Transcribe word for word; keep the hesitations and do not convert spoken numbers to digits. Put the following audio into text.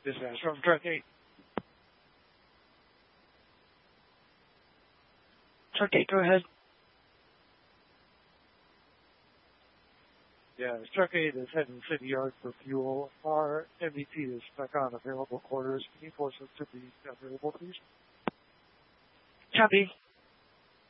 Dispatch from Truck eight. Truck eight, go ahead. Yeah, Truck eight is heading to City Yard for fuel. Our M V P is stuck on available quarters. Can you force us to be available, please? Copy.